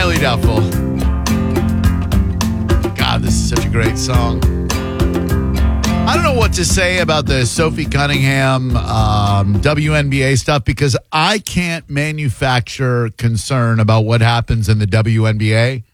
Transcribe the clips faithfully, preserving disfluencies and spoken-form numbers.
Highly doubtful. God, this is such a great song. I don't know what to say about the Sophie Cunningham um, W N B A stuff because I can't manufacture concern about what happens in the W N B A.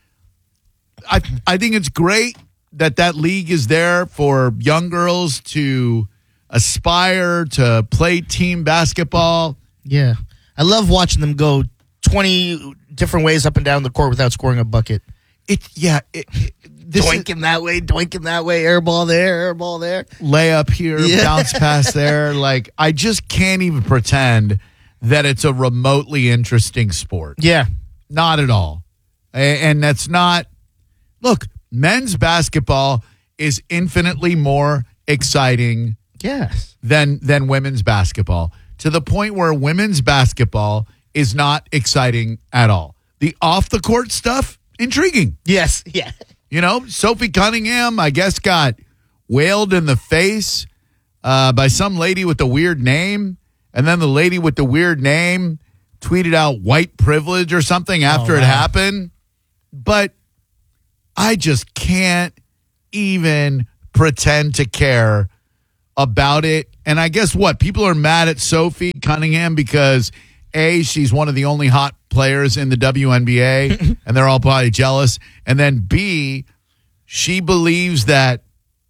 I I think it's great that that league is there for young girls to aspire to play team basketball. Yeah. I love watching them go twenty different ways up and down the court without scoring a bucket. It yeah, it, it, this doinking is, that way, doinking that way, air ball there, air ball there. Layup here, yeah. Bounce pass there. Like, I just can't even pretend that it's a remotely interesting sport. Yeah. Not at all. And that's not, look, men's basketball is infinitely more exciting yes. than, than women's basketball, to the point where women's basketball is not exciting at all. The off-the-court stuff, intriguing. Yes, yeah. You know, Sophie Cunningham, I guess, got wailed in the face uh, by some lady with a weird name. And then the lady with the weird name tweeted out white privilege or something after oh, wow. it happened. But I just can't even pretend to care about it. And I guess what? People are mad at Sophie Cunningham because, A, she's one of the only hot players in the W N B A, and they're all probably jealous. And then B, she believes that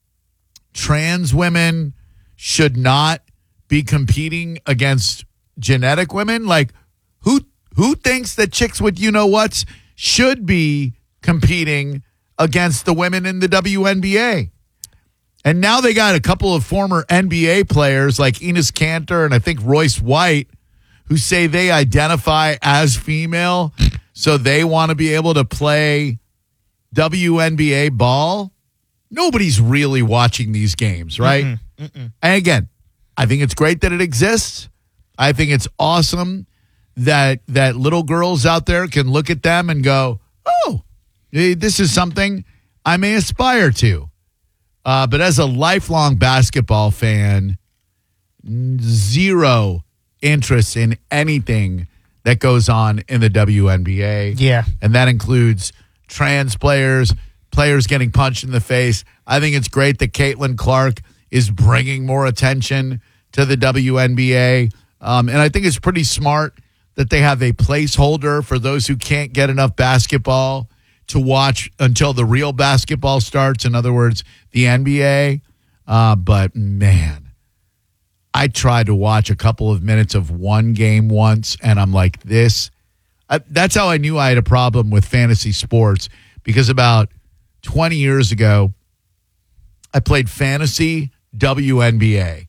trans women should not be competing against genetic women. Like, who who thinks that chicks with you-know-whats should be competing against the women in the W N B A? And now they got a couple of former N B A players like Enes Kanter and I think Royce White who say they identify as female, so they want to be able to play W N B A ball. Nobody's really watching these games, right? Mm-mm, mm-mm. And again, I think it's great that it exists. I think it's awesome that that little girls out there can look at them and go, oh, this is something I may aspire to. Uh, but as a lifelong basketball fan, zero interest in anything that goes on in the W N B A. Yeah. And that includes trans players, players getting punched in the face. I think it's great that Caitlin Clark is bringing more attention to the W N B A. Um, and I think it's pretty smart that they have a placeholder for those who can't get enough basketball to watch until the real basketball starts. In other words, the N B A. Uh, but, man, I tried to watch a couple of minutes of one game once, and I'm like, this. Uh, that's how I knew I had a problem with fantasy sports, because about twenty years ago, I played fantasy W N B A.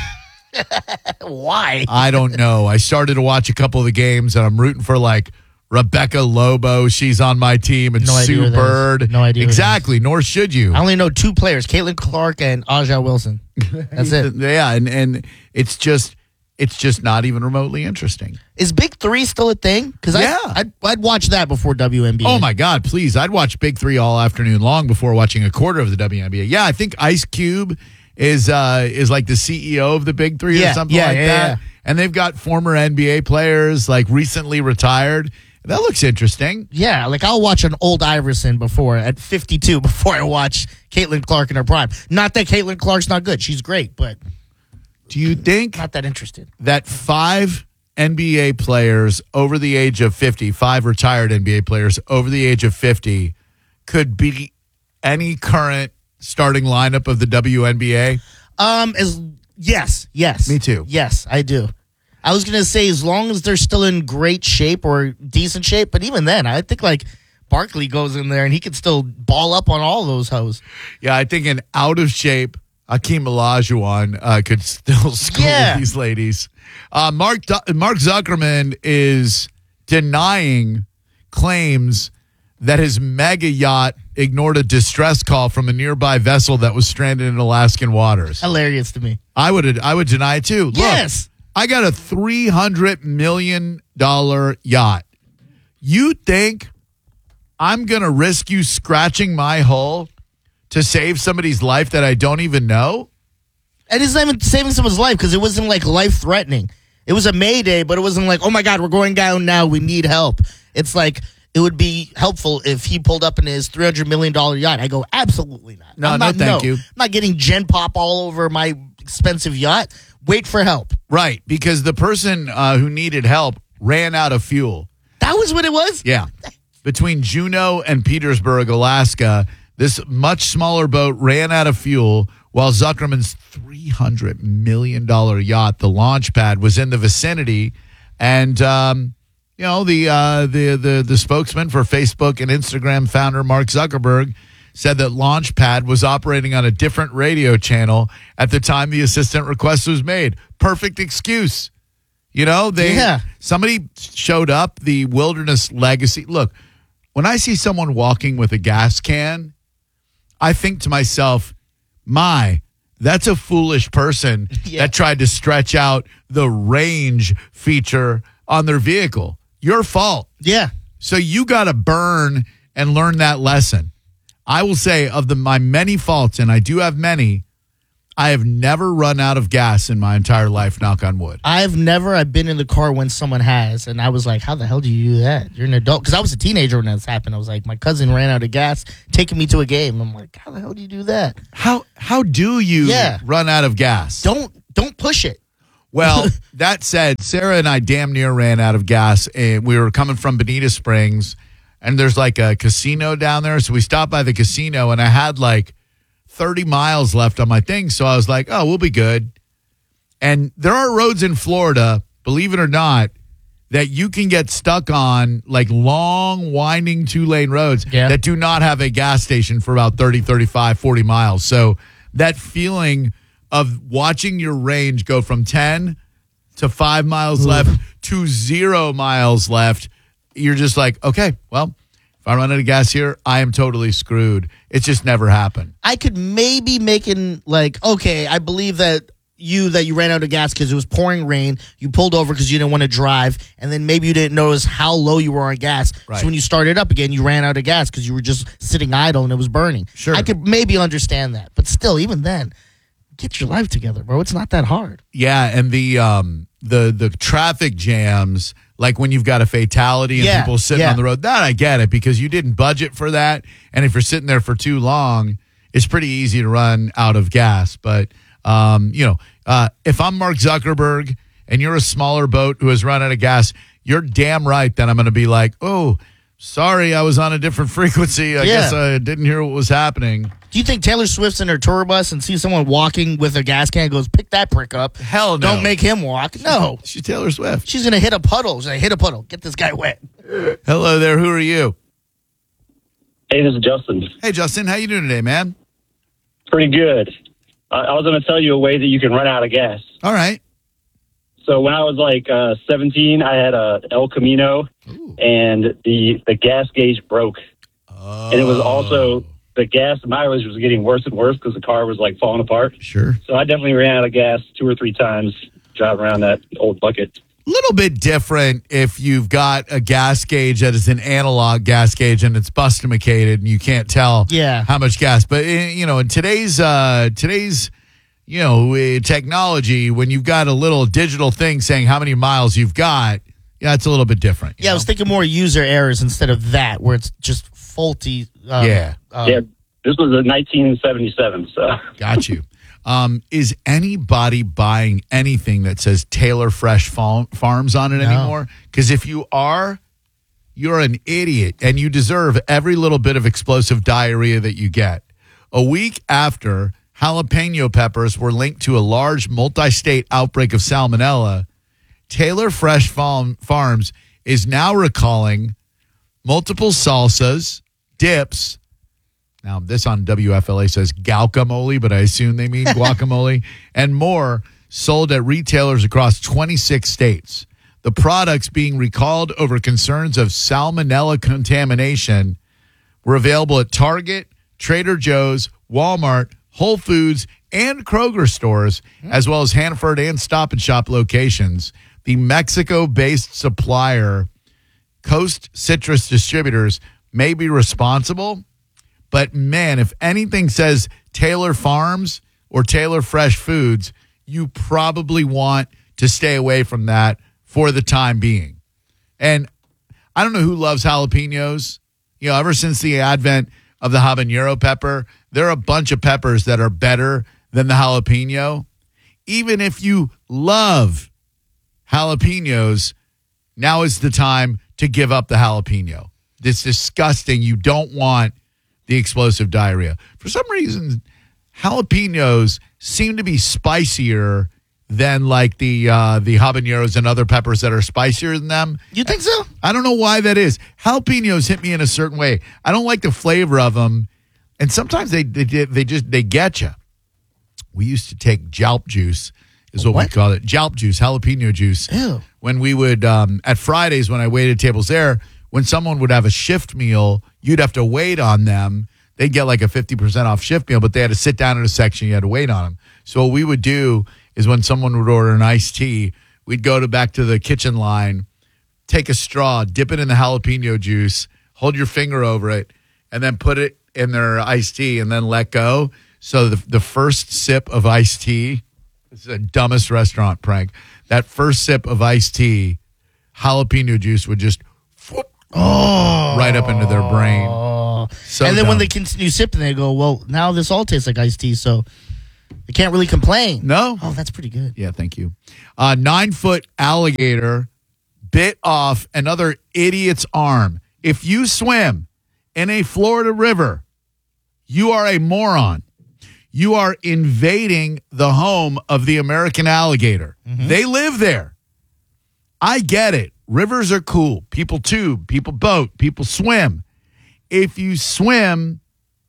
Why? I don't know. I started to watch a couple of the games, and I'm rooting for, like, Rebecca Lobo. She's on my team, and no Sue Bird. No idea. Exactly, nor should you. I only know two players, Caitlin Clark and Aja Wilson. That's it. Yeah, and, and it's just it's just not even remotely interesting. Is Big Three still a thing? Because yeah. I'd, I'd watch that before W N B A. Oh, my God, please. I'd watch Big Three all afternoon long before watching a quarter of the W N B A. Yeah, I think Ice Cube is uh, is like the C E O of the Big Three yeah, or something yeah, like yeah, that. Yeah. And they've got former N B A players, like, recently retired. That looks interesting. Yeah, like I'll watch an old Iverson before at fifty-two before I watch Caitlin Clark in her prime. Not that Caitlin Clark's not good. She's great, but do you think not that interested that five N B A players over the age of fifty, five retired N B A players over the age of fifty could beat any current starting lineup of the W N B A? Um, as yes, yes. Me too. Yes, I do. I was going to say as long as they're still in great shape or decent shape, but even then, I think like Barkley goes in there and he could still ball up on all those hoes. Yeah, I think an out of shape Hakeem Olajuwon uh, could still school yeah. these ladies. Uh, Mark Mark Zuckerman is denying claims that his mega yacht ignored a distress call from a nearby vessel that was stranded in Alaskan waters. Hilarious to me. I would I would deny it too. Look, yes. I got a three hundred million dollars yacht. You think I'm going to risk you scratching my hull to save somebody's life that I don't even know? And it's not even saving someone's life because it wasn't like life-threatening. It was a mayday, but it wasn't like, oh, my God, we're going down now. We need help. It's like it would be helpful if he pulled up in his three hundred million dollars yacht. I go, absolutely not. No, I'm no, not, thank you. I'm not getting Gen Pop all over my expensive yacht. Wait for help. Right, because the person uh, who needed help ran out of fuel. That was what it was? Yeah. Between Juneau and Petersburg, Alaska, this much smaller boat ran out of fuel while Zuckerman's three hundred million dollars yacht, the launch pad, was in the vicinity. And, um, you know, the, uh, the, the, the spokesman for Facebook and Instagram founder Mark Zuckerberg said that Launchpad was operating on a different radio channel at the time the assistant request was made. Perfect excuse. You know, they Yeah. somebody showed up, the Wilderness Legacy. Look, when I see someone walking with a gas can, I think to myself, my, that's a foolish person Yeah. that tried to stretch out the range feature on their vehicle. Your fault. Yeah. So you got to burn and learn that lesson. I will say, of the my many faults, and I do have many, I have never run out of gas in my entire life, knock on wood. I've never I've been in the car when someone has, and I was like, how the hell do you do that? You're an adult. Because I was a teenager when this happened. I was like, my cousin ran out of gas, taking me to a game. I'm like, how the hell do you do that? How how do you Yeah. run out of gas? Don't don't push it. Well, that said, Sarah and I damn near ran out of gas, and we were coming from Bonita Springs, and there's like a casino down there. So we stopped by the casino, and I had like thirty miles left on my thing. So I was like, oh, we'll be good. And there are roads in Florida, believe it or not, that you can get stuck on, like long, winding two-lane roads Yeah. that do not have a gas station for about thirty, thirty-five, forty miles. So that feeling of watching your range go from ten to five miles left to zero miles left, you're just like, okay, well, if I run out of gas here, I am totally screwed. It's just never happened. I could maybe make it like, okay, I believe that you that you ran out of gas because it was pouring rain. You pulled over because you didn't want to drive, and then maybe you didn't notice how low you were on gas. Right. So when you started up again, you ran out of gas because you were just sitting idle and it was burning. Sure. I could maybe understand that, but still, even then, get your life together, bro. It's not that hard. Yeah, and the um the the traffic jams, like when you've got a fatality and Yeah, people sitting yeah. on the road, that I get it, because you didn't budget for that, and if you're sitting there for too long, it's pretty easy to run out of gas. But um, you know, uh, if I'm Mark Zuckerberg and you're a smaller boat who has run out of gas, you're damn right that I'm going to be like, oh, sorry, I was on a different frequency. I Yeah. guess I didn't hear what was happening. Do you think Taylor Swift's in her tour bus and sees someone walking with a gas can and goes, pick that prick up? Hell no. Don't make him walk. No. She's Taylor Swift. She's going to hit a puddle. She's going to hit a puddle. Get this guy wet. Hello there. Who are you? Hey, this is Justin. Hey, Justin. How you doing today, man? Pretty good. I, I was going to tell you a way that you can run out of gas. All right. So when I was like uh, seventeen, I had a El Camino, Ooh. and the the gas gauge broke, Oh. and it was also the gas mileage was getting worse and worse because the car was like falling apart. Sure. So I definitely ran out of gas two or three times driving around that old bucket. Little bit different if you've got a gas gauge that is an analog gas gauge and it's bustomicated and you can't tell Yeah. how much gas. But eh, you know, in today's uh, today's you know eh, technology, when you've got a little digital thing saying how many miles you've got, yeah, it's a little bit different. you Yeah, I know? was thinking more user errors instead of that, where it's just faulty. Um, Yeah. um, yeah, this was a nineteen seventy-seven. So Got you. Um, is anybody buying anything that says Taylor Fresh Farm, Farms on it No. anymore? Because if you are, you're an idiot, and you deserve every little bit of explosive diarrhea that you get. A week after jalapeno peppers were linked to a large multi-state outbreak of salmonella, Taylor Fresh Farm, Farms is now recalling multiple salsas, dips. Now, this on W F L A says guacamole, but I assume they mean guacamole, and more sold at retailers across twenty-six states. The products being recalled over concerns of salmonella contamination were available at Target, Trader Joe's, Walmart, Whole Foods, and Kroger stores, as well as Hanford and Stop and Shop locations. The Mexico-based supplier, Coast Citrus Distributors, may be responsible. But, man, if anything says Taylor Farms or Taylor Fresh Foods, you probably want to stay away from that for the time being. And I don't know who loves jalapenos. You know, ever since the advent of the habanero pepper, there are a bunch of peppers that are better than the jalapeno. Even if you love jalapenos, now is the time to give up the jalapeno. It's disgusting. You don't want the explosive diarrhea. For some reason, jalapenos seem to be spicier than like the uh, the habaneros and other peppers that are spicier than them. You think so? I don't know why that is. Jalapenos hit me in a certain way. I don't like the flavor of them, and sometimes they they, they just they get you. We used to take jalp juice, is what, what? we call it. Jalp juice, jalapeno juice. Ew. When we would, um, at Fridays when I waited tables there, when someone would have a shift meal, you'd have to wait on them. They'd get like a fifty percent off shift meal, but they had to sit down in a section. You had to wait on them. So what we would do is when someone would order an iced tea, we'd go to back to the kitchen line, take a straw, dip it in the jalapeno juice, hold your finger over it, and then put it in their iced tea and then let go. So the, the first sip of iced tea, this is the dumbest restaurant prank, that first sip of iced tea, jalapeno juice would just whoop, oh. right up into their brain. So and then dumb. when they continue sipping, they go, well, now this all tastes like iced tea, so they can't really complain. No. Oh, that's pretty good. Yeah, thank you. Uh, nine-foot alligator bit off another idiot's arm. If you swim in a Florida river, you are a moron. You are invading the home of the American alligator. Mm-hmm. They live there. I get it. Rivers are cool. People tube, people boat, people swim. If you swim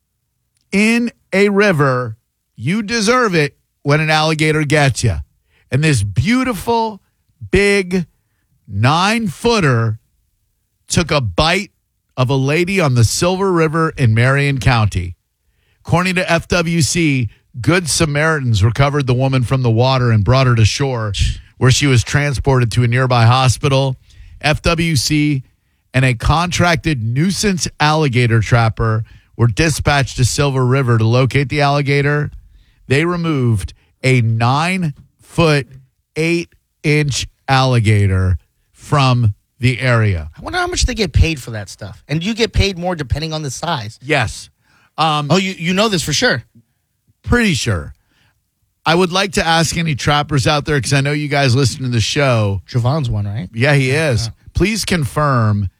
in a river, you deserve it when an alligator gets you. And this beautiful, big nine-footer took a bite of a lady on the Silver River in Marion County. According to F W C, Good Samaritans recovered the woman from the water and brought her to shore, where she was transported to a nearby hospital. F W C and a contracted nuisance alligator trapper were dispatched to Silver River to locate the alligator. They removed a nine-foot, eight-inch alligator from the area. I wonder how much they get paid for that stuff. And do you get paid more depending on the size? Yes. Um, oh, you, you know this for sure. Pretty sure. I would like to ask any trappers out there, because I know you guys listen to the show. Javon's one, right? Yeah, he is. Yeah. Please confirm.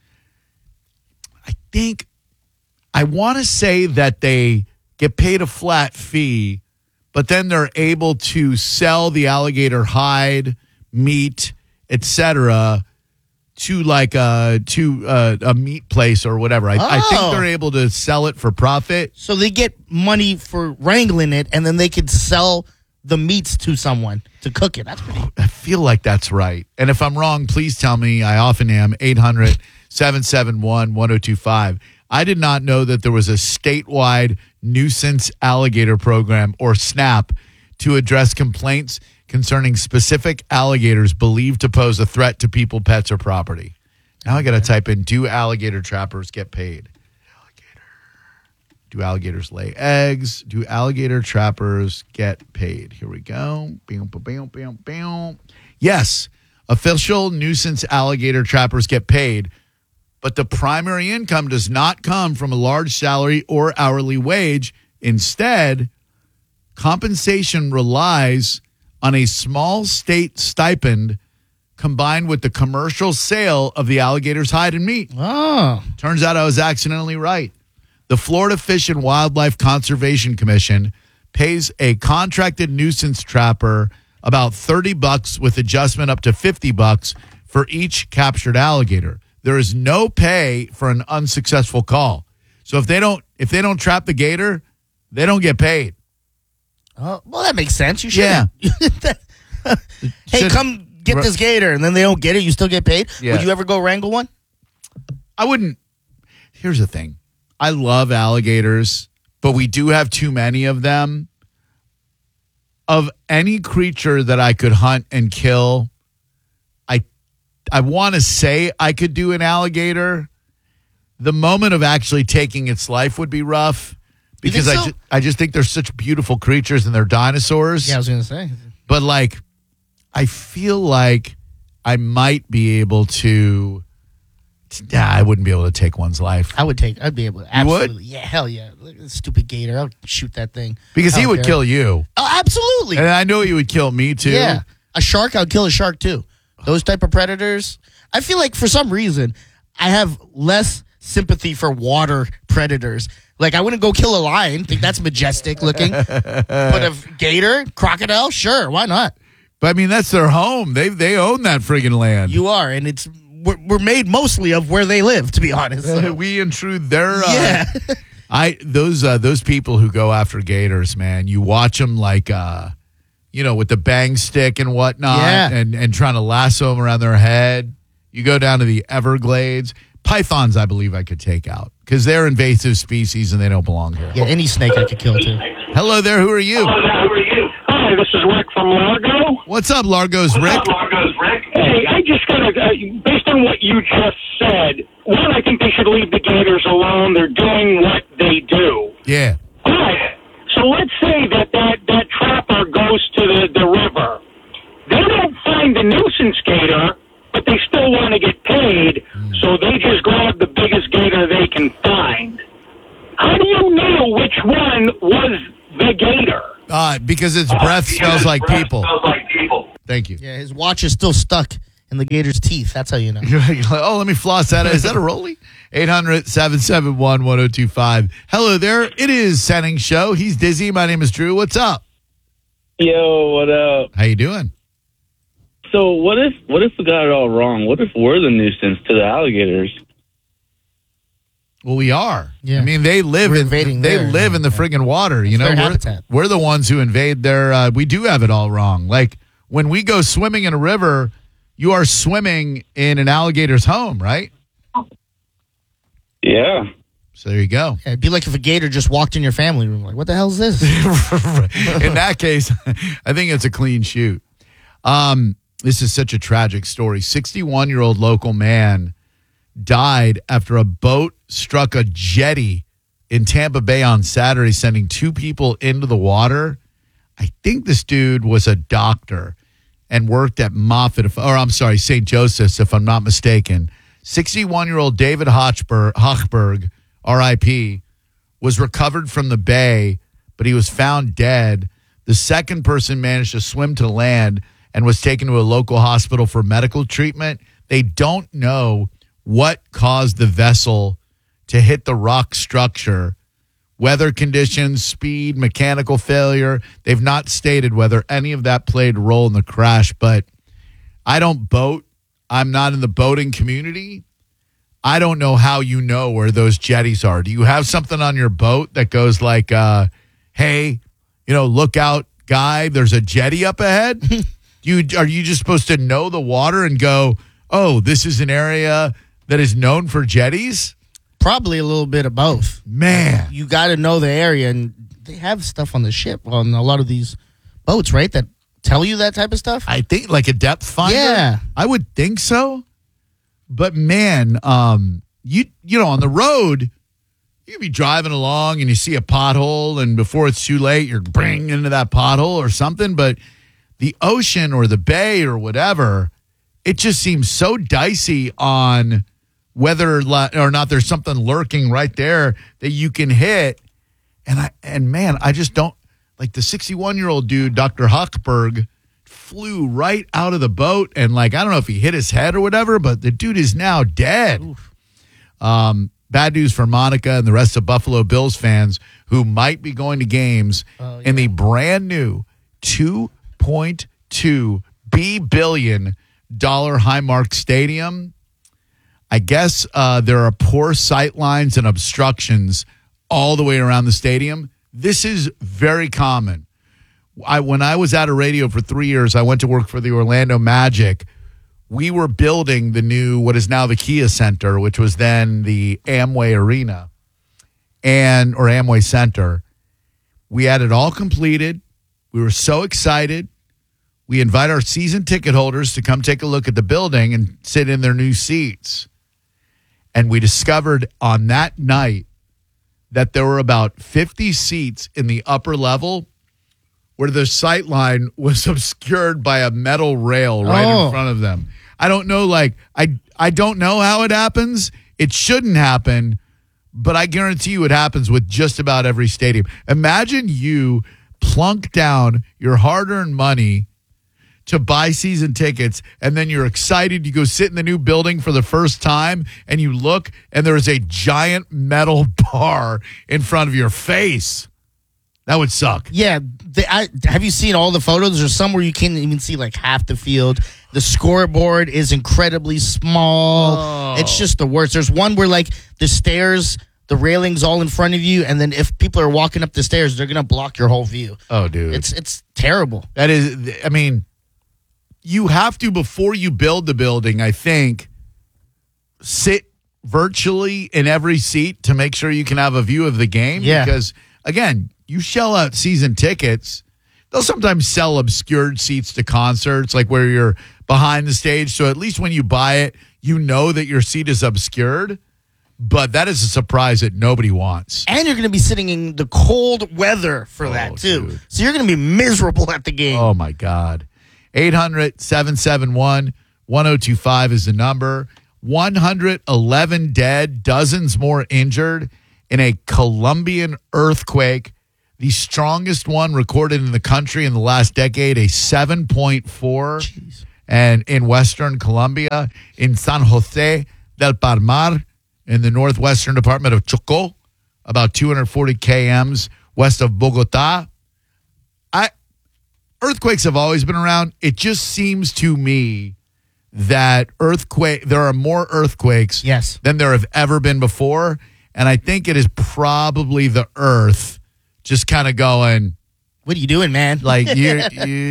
I think, I want to say that they get paid a flat fee, but then they're able to sell the alligator hide, meat, et cetera, to like a to a, a meat place or whatever. I, oh. I think they're able to sell it for profit. So they get money for wrangling it, and then they could sell the meats to someone to cook it. That's pretty. I feel like that's right. And if I'm wrong, please tell me. I often am. eight hundred, seven seven one, one oh two five. I did not know that there was a statewide nuisance alligator program, or SNAP, to address complaints concerning specific alligators believed to pose a threat to people, pets, or property. Now I got to type in, do alligator trappers get paid? Alligator. Do alligators lay eggs? Do alligator trappers get paid? Here we go. Yes, official nuisance alligator trappers get paid, but the primary income does not come from a large salary or hourly wage. Instead, compensation relies on a small state stipend combined with the commercial sale of the alligator's hide and meat. Oh. Turns out I was accidentally right. The Florida Fish and Wildlife Conservation Commission pays a contracted nuisance trapper about thirty bucks with adjustment up to fifty bucks for each captured alligator. There is no pay for an unsuccessful call. So if they don't if they don't trap the gator, they don't get paid. Oh, well, that makes sense. You should. Yeah. Hey, Should- come get this gator, and then they don't get it. You still get paid. Yeah. Would you ever go wrangle one? I wouldn't. Here's the thing. I love alligators, but we do have too many of them. Of any creature that I could hunt and kill, I I want to say I could do an alligator. The moment of actually taking its life would be rough, because so? I, ju- I just think they're such beautiful creatures and they're dinosaurs. Yeah, I was going to say. But like, I feel like I might be able to Yeah, I wouldn't be able to take one's life. I would take. I'd be able to. You Absolutely. would? Yeah, hell yeah. Look at this stupid gator. I'll shoot that thing. Because I he don't would care. kill you. Oh, absolutely. And I know he would kill me too. Yeah. A shark, I would kill a shark too. Those type of predators. I feel like for some reason, I have less sympathy for water predators. Like, I wouldn't go kill a lion. Think that's majestic looking. But a gator, crocodile, sure, why not? But I mean, that's their home. They they own that friggin' land. You are, and it's we're, we're made mostly of where they live, to be honest. So. We intrude their. Uh, Yeah. I those uh, those people who go after gators, man. You watch them like, uh, you know, with the bang stick and whatnot, Yeah. and and trying to lasso them around their head. You go down to the Everglades. Pythons, I believe I could take out because they're invasive species and they don't belong here. Yeah, any snake I could kill too. Hello there. Who are you? Hi, this is Rick from Largo. What's up, Largo's Rick? Largo's Rick. Hey, I just got to, uh, based on what you just said, one, I think they should leave the gators alone. They're doing what they do. Yeah. But, so let's say that that, that trapper goes to the, the river. They don't find the nuisance gator, but they still want to get paid, so they just grab the biggest gator they can find. How do you know which one was the gator? Uh, because its breath smells like people. Smells like people. Thank you. Yeah, his watch is still stuck in the gator's teeth. That's how you know. You're like, oh, let me floss that. Is that a rollie? eight hundred, seven seven one, one oh two five. Hello there. It is Senning Show. He's Dizzy. My name is Drew. What's up? Yo, what up? How you doing? So what if what if we got it all wrong? What if we're the nuisance to the alligators? Well, we are. Yeah. I mean, they live We're in invading they their- live in the friggin' water. You know, their we're, habitat. we're the ones who invade their. Uh, we do have it all wrong. Like when we go swimming in a river, you are swimming in an alligator's home, right? Yeah. So there you go. Yeah, it'd be like if a gator just walked in your family room. Like, what the hell is this? In that case, I think it's a clean shoot. Um, this is such a tragic story. sixty-one-year-old local man died after a boat struck a jetty in Tampa Bay on Saturday, sending two people into the water. I think this dude was a doctor and worked at Moffitt, if, or I'm sorry, Saint Joseph's, if I'm not mistaken. sixty-one-year-old David Hochberg, Hochberg, R I P, was recovered from the bay, but he was found dead. The second person managed to swim to land and was taken to a local hospital for medical treatment. They don't know what caused the vessel to hit the rock structure. Weather conditions, speed, mechanical failure. They've not stated whether any of that played a role in the crash, but I don't boat. I'm not in the boating community. I don't know how you know where those jetties are. Do you have something on your boat that goes like, uh, hey, you know, look out, guy, there's a jetty up ahead? Do you, are you just supposed to know the water and go, oh, this is an area that is known for jetties? Probably a little bit of both. Man. You got to know the area, and they have stuff on the ship on a lot of these boats, right? That tell you that type of stuff. I think like a depth finder. Yeah. I would think so. But man, um, you you know, on the road, you could be driving along and you see a pothole, and before it's too late, you're bring into that pothole or something. But the ocean or the bay or whatever, it just seems so dicey on whether or not there's something lurking right there that you can hit. And I and man, I just don't like the sixty-one-year-old dude, Doctor Hochberg, flew right out of the boat, and like I don't know if he hit his head or whatever, but the dude is now dead. Um, bad news for Monica and the rest of Buffalo Bills fans who might be going to games Oh, yeah. in the brand new two point two billion dollars Highmark Stadium. I guess uh, there are poor sight lines and obstructions all the way around the stadium. This is very common. I, when I was out of radio for three years, I went to work for the Orlando Magic. We were building the new, what is now the Kia Center, which was then the Amway Arena and or Amway Center. We had it all completed. We were so excited. We invite our season ticket holders to come take a look at the building and sit in their new seats. And we discovered on that night that there were about fifty seats in the upper level where the sight line was obscured by a metal rail right Oh. in front of them. I don't know. Like I, I don't know how it happens. It shouldn't happen, but I guarantee you it happens with just about every stadium. Imagine you plunk down your hard-earned money to buy season tickets, and then you're excited. You go sit in the new building for the first time, and you look, and there is a giant metal bar in front of your face. That would suck. Yeah. They, I, have you seen all the photos? There's some where you can't even see like half the field. The scoreboard is incredibly small. Oh. It's just the worst. There's one where like the stairs, the railing's all in front of you, and then if people are walking up the stairs, they're going to block your whole view. Oh, dude. It's it's terrible. That is, I mean, you have to, before you build the building, I think, sit virtually in every seat to make sure you can have a view of the game. Yeah. Because, again, you shell out season tickets. They'll sometimes sell obscured seats to concerts, like where you're behind the stage. So at least when you buy it, you know that your seat is obscured. But that is a surprise that nobody wants. And you're going to be sitting in the cold weather for Oh, that, too. dude. So you're going to be miserable at the game. Oh, my God. eight hundred, seven seven one, one oh two five is the number. one hundred eleven dead, dozens more injured in a Colombian earthquake, the strongest one recorded in the country in the last decade, a seven point four. Jeez. And in western Colombia, in San Jose del Palmar, in the northwestern department of Chocó, about two hundred forty kilometers west of Bogota. I Earthquakes have always been around. It just seems to me that earthquake there are more earthquakes Yes. than there have ever been before. And I think it is probably the earth just kind of going What are you doing, man? like, you,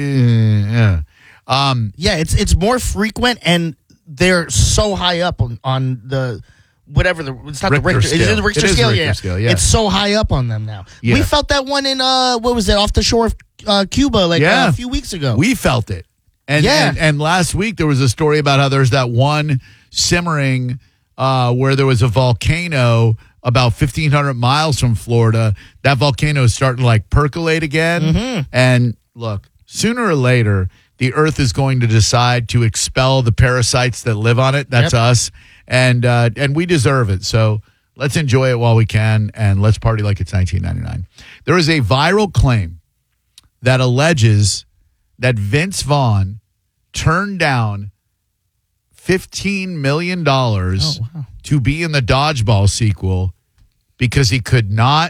yeah. Um, Yeah, it's it's more frequent, and they're so high up on, on the whatever the it's not Richter the Richter, scale. it is the Richter It is scale. Richter yeah. scale, yeah. It's so high up on them now. Yeah. We felt that one in uh, what was it, off the shore of uh, Cuba, like Yeah. uh, a few weeks ago. we felt it. And, Yeah. and and last week there was a story about how there's that one simmering uh, where there was a volcano about fifteen hundred miles from Florida. That volcano is starting to like percolate again. Mm-hmm. And look, sooner or later, the earth is going to decide to expel the parasites that live on it. That's Yep. us. And uh, and we deserve it. So let's enjoy it while we can, and let's party like it's nineteen ninety-nine. There is a viral claim that alleges that Vince Vaughn turned down fifteen million dollars Oh, wow. to be in the Dodgeball sequel because he could not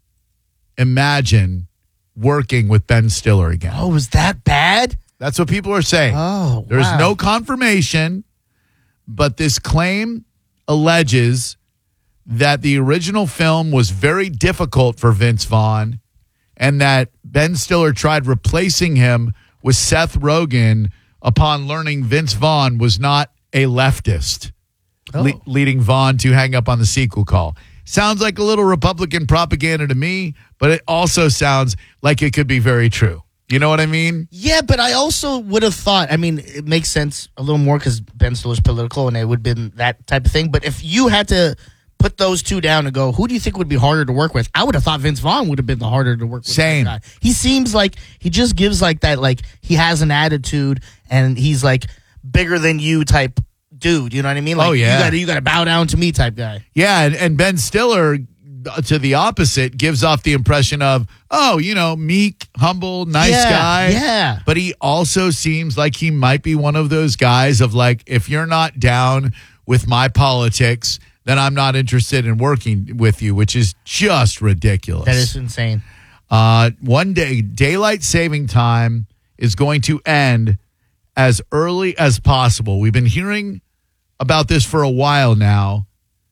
imagine working with Ben Stiller again. Oh, was that bad? That's what people are saying. Oh, There's wow. no confirmation, but this claim alleges that the original film was very difficult for Vince Vaughn and that Ben Stiller tried replacing him with Seth Rogen upon learning Vince Vaughn was not a leftist, Oh. le- leading Vaughn to hang up on the sequel call. Sounds like a little Republican propaganda to me, but it also sounds like it could be very true. You know what I mean? Yeah, but I also would have thought, I mean, it makes sense a little more because Ben Stiller's political and it would have been that type of thing. But if you had to put those two down and go, who do you think would be harder to work with? I would have thought Vince Vaughn would have been the harder to work with. Same. That guy. He seems like he just gives like that, like he has an attitude and he's like bigger than you type dude. You know what I mean? Like, Oh, yeah. You gotta, you gotta bow down to me type guy. Yeah, and, and Ben Stiller, uh, to the opposite, gives off the impression of, oh, you know, meek, humble, nice Yeah, guy. yeah. But he also seems like he might be one of those guys of like, if you're not down with my politics, then I'm not interested in working with you, which is just ridiculous. That is insane. Uh, one day, daylight saving time is going to end as early as possible. We've been hearing about this for a while now,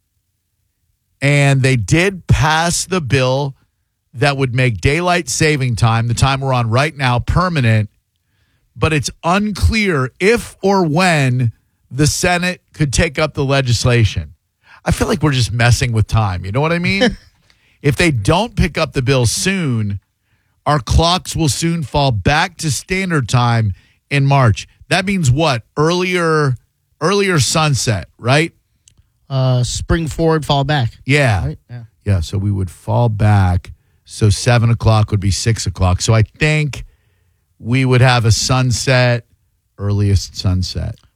and they did pass the bill that would make daylight saving time, the time we're on right now, permanent, but it's unclear if or when the Senate could take up the legislation. I feel like we're just messing with time. You know what I mean? If they don't pick up the bill soon, our clocks will soon fall back to standard time in March. That means what? Earlier earlier sunset, right? Uh, spring forward, fall back. Yeah. Right? Yeah. Yeah, so we would fall back. So seven o'clock would be six o'clock. So I think we would have a sunset, earliest sunset.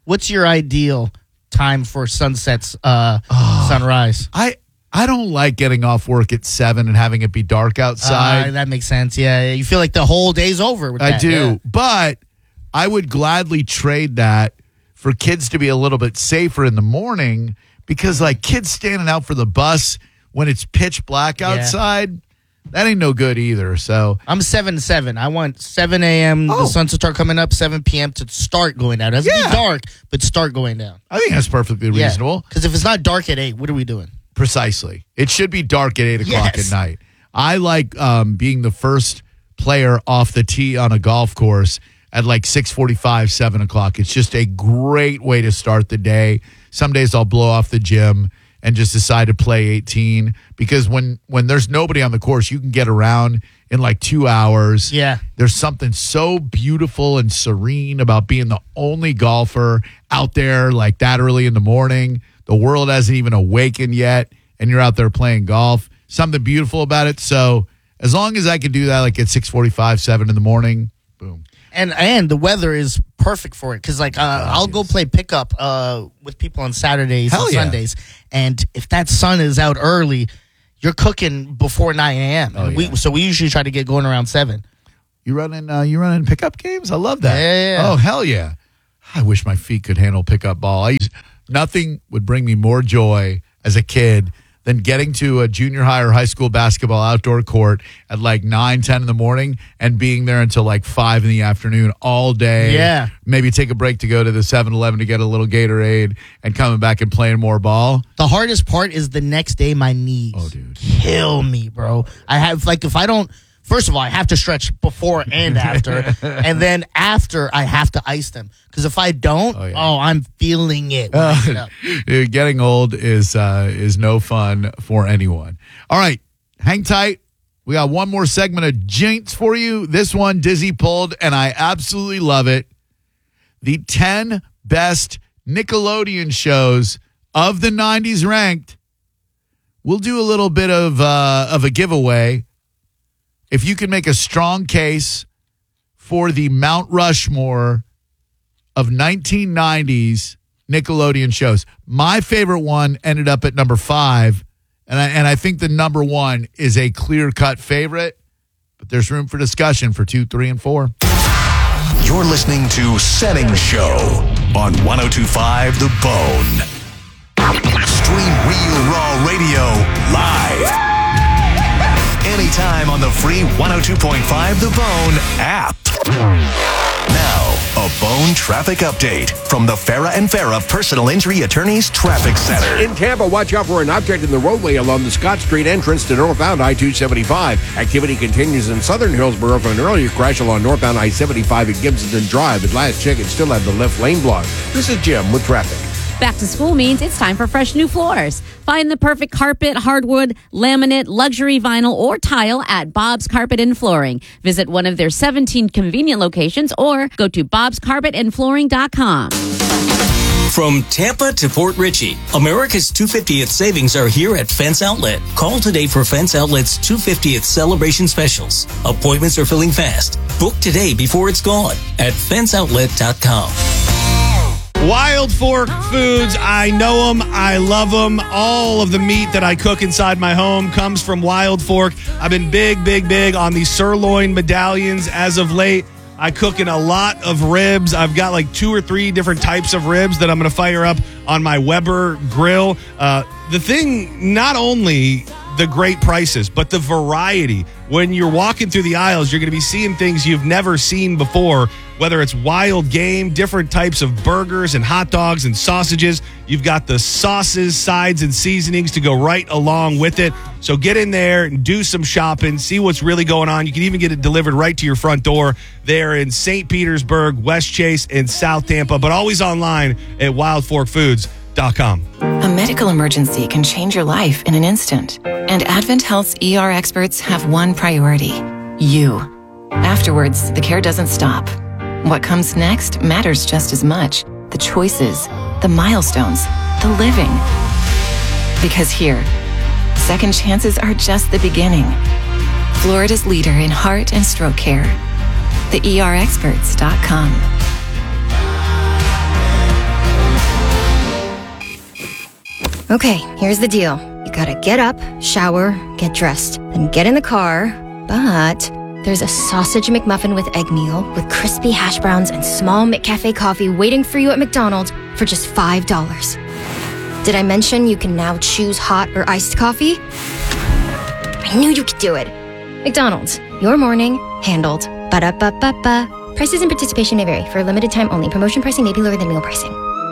what's your ideal time for sunsets, uh, Oh. sunrise? I I don't like getting off work at seven and having it be dark outside. Uh, that makes sense. Yeah, you feel like the whole day's over. With I that. do, Yeah. but I would gladly trade that for kids to be a little bit safer in the morning because, like, kids standing out for the bus when it's pitch black outside, that ain't no good either. So I'm seven to seven. I want seven a.m. Oh. the sun to start coming up, seven p.m. to start going down. It doesn't Yeah. be dark, but start going down. I think that's perfectly reasonable. Because if it's not dark at eight, what are we doing? Precisely. It should be dark at eight o'clock Yes. at night. I like um, being the first player off the tee on a golf course at like six forty-five, seven o'clock. It's just a great way to start the day. Some days I'll blow off the gym and just decide to play eighteen because when, when there's nobody on the course, you can get around in like two hours. Yeah. There's something so beautiful and serene about being the only golfer out there like that early in the morning. The world hasn't even awakened yet, and you're out there playing golf. Something beautiful about it. So as long as I can do that, like at six forty-five, seven in the morning, boom. And and the weather is perfect for it because like uh, I'll go play pickup uh, with people on Saturdays Hell and yeah. Sundays, and if that sun is out early, you're cooking before nine a.m. Oh, we, yeah. So we usually try to get going around seven. You running? Uh, you running pickup games? I love that. Yeah, yeah, yeah. Oh hell yeah! I wish my feet could handle pickup ball. I used, nothing would bring me more joy as a kid than getting to a junior high or high school basketball outdoor court at like nine, ten in the morning and being there until like five in the afternoon all day. Yeah. Maybe take a break to go to the seven eleven to get a little Gatorade and coming back and playing more ball. The hardest part is the next day. My knees, Oh, dude. kill me, bro. I have like if I don't. First of all, I have to stretch before and after, and then after I have to ice them because if I don't, Oh, oh, yeah. I'm feeling it. when I get up. Dude, getting old is uh, is no fun for anyone. All right, hang tight. We got one more segment of Jinx for you. This one Dizzy pulled, and I absolutely love it. The ten best Nickelodeon shows of the nineties ranked. We'll do a little bit of uh, of a giveaway. If you can make a strong case for the Mount Rushmore of nineteen nineties Nickelodeon shows. My favorite one ended up at number five, and I, and I think the number one is a clear-cut favorite, but there's room for discussion for two, three, and four. You're listening to Setting Show on one oh two point five The Bone. Stream Real Raw Radio live. Anytime on the free one oh two point five The Bone app. Now, a Bone traffic update from the Farah and Farah Personal Injury Attorneys Traffic Center. In Tampa, watch out for an object in the roadway along the Scott Street entrance to northbound I two seventy-five. Activity continues in southern Hillsborough from an earlier crash along northbound I seventy-five at Gibsonton Drive. At last check, it still had the left lane blocked. This is Jim with traffic. Back to school means it's time for fresh new floors. Find the perfect carpet, hardwood, laminate, luxury vinyl, or tile at Bob's Carpet and Flooring. Visit one of their seventeen convenient locations or go to bobs carpet and flooring dot com. From Tampa to Port Richey, America's two hundred fiftieth savings are here at Fence Outlet. Call today for Fence Outlet's two hundred fiftieth celebration specials. Appointments are filling fast. Book today before it's gone at fence outlet dot com. Wild Fork Foods, I know them, I love them. All of the meat that I cook inside my home comes from Wild Fork. I've been big, big, big on the sirloin medallions as of late. I cook in a lot of ribs. I've got like two or three different types of ribs that I'm going to fire up on my Weber grill. Uh, the thing, not only the great prices, but the variety. When you're walking through the aisles, you're going to be seeing things you've never seen before, whether it's wild game, different types of burgers and hot dogs and sausages. You've got the sauces, sides, and seasonings to go right along with it. So get in there and do some shopping, see what's really going on. You can even get it delivered right to your front door. They're in Saint Petersburg, West Chase, and South Tampa, but always online at wild fork foods dot com. A medical emergency can change your life in an instant. And Advent Health's E R experts have one priority: you. Afterwards, the care doesn't stop. What comes next matters just as much. The choices, the milestones, the living. Because here, second chances are just the beginning. Florida's leader in heart and stroke care. the E R experts dot com. Okay, here's the deal. You gotta get up, shower, get dressed, then get in the car, but there's a sausage McMuffin with egg meal with crispy hash browns and small McCafe coffee waiting for you at McDonald's for just five dollars. Did I mention you can now choose hot or iced coffee? I knew you could do it. McDonald's, your morning, handled. Ba-da-ba-ba-ba. Prices and participation may vary. For a limited time only. Promotion pricing may be lower than meal pricing.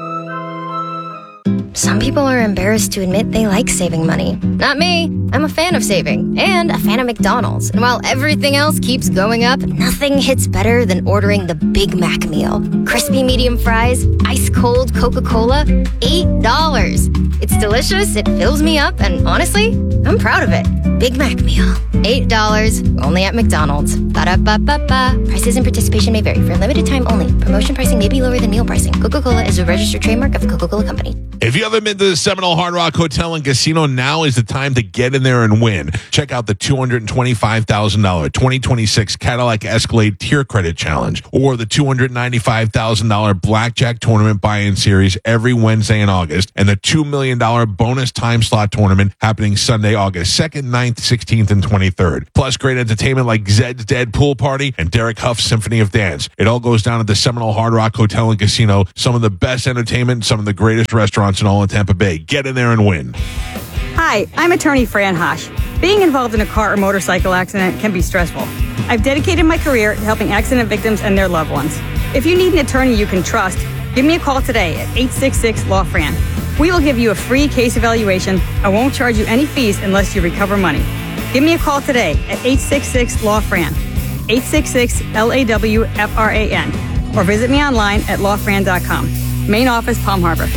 Some people are embarrassed to admit they like saving money. Not me. I'm a fan of saving and a fan of McDonald's. And while everything else keeps going up, nothing hits better than ordering the Big Mac meal. Crispy medium fries, ice cold Coca-Cola, eight dollars. It's delicious, it fills me up, and honestly, I'm proud of it. Big Mac meal, eight dollars, only at McDonald's. Ba-da-ba-ba-ba. Prices and participation may vary. For a limited time only. Promotion pricing may be lower than meal pricing. Coca-Cola is a registered trademark of the Coca-Cola Company. If you haven't been to the Seminole Hard Rock Hotel and Casino, now is the time to get in there and win. Check out the two hundred twenty-five thousand dollars twenty twenty-six Cadillac Escalade Tier Credit Challenge or the two hundred ninety-five thousand dollars Blackjack Tournament Buy-In Series every Wednesday in August and the two million dollars Bonus Time Slot Tournament happening Sunday, August second, ninth, sixteenth, and twenty-third. Plus great entertainment like Zed's Dead Pool Party and Derek Huff's Symphony of Dance. It all goes down at the Seminole Hard Rock Hotel and Casino. Some of the best entertainment, some of the greatest restaurants in all of Tampa Bay. Get in there and win. Hi, I'm attorney Fran Hosh. Being involved in a car or motorcycle accident can be stressful. I've dedicated my career to helping accident victims and their loved ones. If you need an attorney you can trust, give me a call today at eight six six, L A W, F R A N. We will give you a free case evaluation and won't charge you any fees unless you recover money. Give me a call today at eight six six, L A W, F R A N, eight six six, L A W, F R A N, or visit me online at law fran dot com. Main office, Palm Harbor.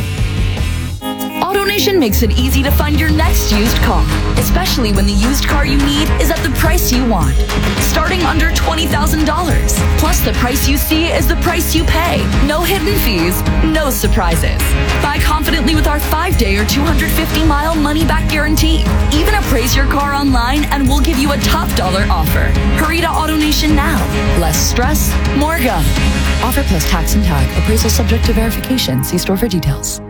AutoNation makes it easy to find your next used car, especially when the used car you need is at the price you want. Starting under twenty thousand dollars. Plus, the price you see is the price you pay. No hidden fees, no surprises. Buy confidently with our five-day or two hundred fifty mile money-back guarantee. Even appraise your car online and we'll give you a top dollar offer. Hurry to AutoNation now. Less stress, more go. Offer plus tax and tag. Appraisal subject to verification. See store for details.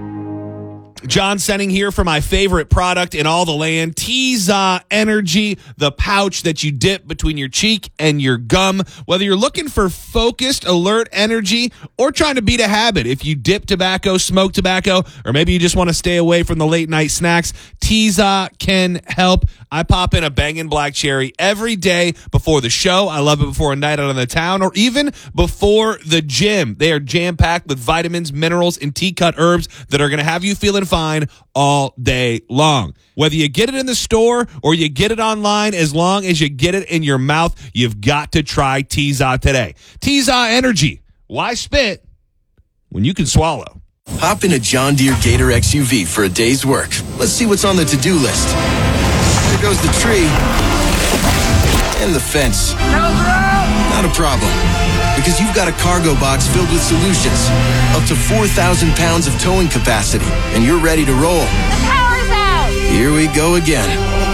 John Senning here for my favorite product in all the land, T-Za Energy, the pouch that you dip between your cheek and your gum. Whether you're looking for focused, alert energy or trying to beat a habit, if you dip tobacco, smoke tobacco, or maybe you just want to stay away from the late night snacks, T-Za can help. I pop in a bangin' black cherry every day before the show. I love it before a night out on the town or even before the gym. They are jam-packed with vitamins, minerals, and tea-cut herbs that are going to have you feeling fine all day long. Whether you get it in the store or you get it online, as long as you get it in your mouth, you've got to try T-Za today. T-Za Energy. Why spit when you can swallow? Hop in a John Deere Gator X U V for a day's work. Let's see what's on the to-do list. There goes the tree. And the fence. Not a problem. Because you've got a cargo box filled with solutions. Up to four thousand pounds of towing capacity. And you're ready to roll. The power's out! Here we go again.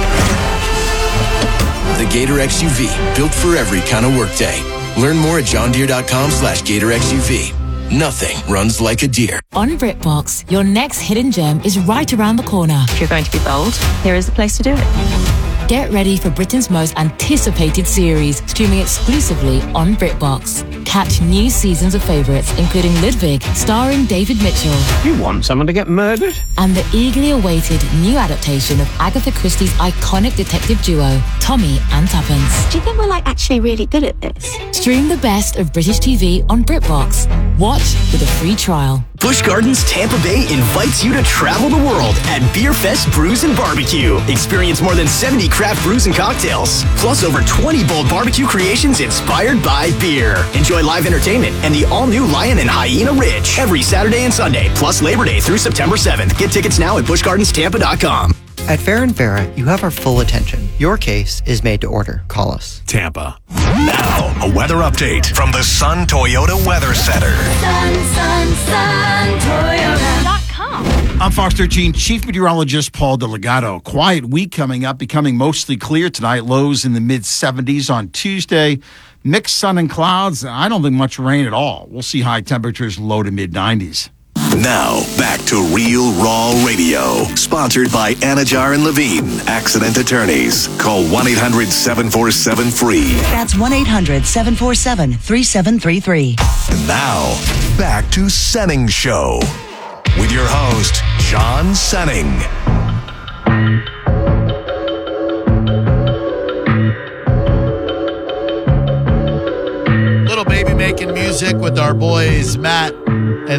The Gator X U V. Built for every kind of workday. Learn more at johndeere.com slash Gator X U V. Nothing runs like a deer. On BritBox, your next hidden gem is right around the corner. If you're going to be bold, here is the place to do it. Get ready for Britain's most anticipated series, streaming exclusively on BritBox. Catch new seasons of favourites, including Ludwig, starring David Mitchell. You want someone to get murdered? And the eagerly awaited new adaptation of Agatha Christie's iconic detective duo, Tommy and Tuppence. Do you think we're like actually really good at this? Stream the best of British T V on BritBox. Watch with a free trial. Busch Gardens Tampa Bay invites you to travel the world at Beer Fest Brews and Barbecue. Experience more than seventy craft brews and cocktails, plus over twenty bold barbecue creations inspired by beer. Enjoy live entertainment and the all-new Lion and Hyena Ridge every Saturday and Sunday, plus Labor Day through September seventh. Get tickets now at busch gardens tampa dot com. At Farrah and Farrah, you have our full attention. Your case is made to order. Call us. Tampa. Now, a weather update from the Sun Toyota Weather Center. Sun, sun, sun, Toyota dot com. I'm Fox thirteen Chief Meteorologist Paul DeLegato. Quiet week coming up, becoming mostly clear tonight. Lows in the mid seventies on Tuesday. Mixed sun and clouds. I don't think much rain at all. We'll see high temperatures low to mid nineties. Now, back to Real Raw Radio. Sponsored by Anajar and Levine, Accident Attorneys. Call one eight hundred seven four seven free. That's one eight hundred seven four seven three seven three three. And now, back to Senning Show. With your host, John Senning. Little Baby making music with our boys Matt